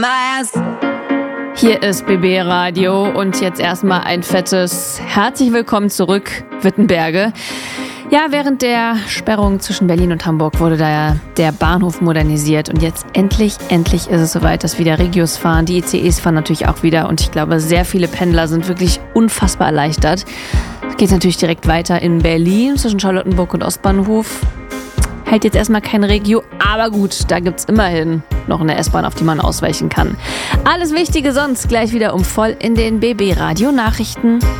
Hier ist BB Radio und jetzt erstmal ein fettes Herzlich willkommen zurück, Wittenberge. Ja, während der Sperrung zwischen Berlin und Hamburg wurde da der Bahnhof modernisiert und jetzt endlich ist es soweit, dass wieder Regios fahren. Die ICEs fahren natürlich auch wieder und ich glaube, sehr viele Pendler sind wirklich unfassbar erleichtert. Es geht natürlich direkt weiter in Berlin zwischen Charlottenburg und Ostbahnhof. Hält jetzt erstmal kein Regio, aber gut, da gibt's immerhin noch eine S-Bahn, auf die man ausweichen kann. Alles Wichtige sonst gleich wieder um voll in den BB Radio Nachrichten.